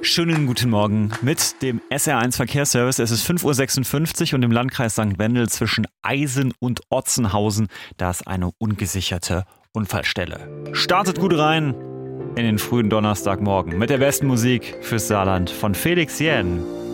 Schönen guten Morgen mit dem SR1 Verkehrsservice. Es ist 5.56 Uhr und im Landkreis St. Wendel zwischen Eisen und Otzenhausen, da ist eine ungesicherte Unfallstelle. Startet gut rein in den frühen Donnerstagmorgen mit der besten Musik fürs Saarland von Felix Jähn.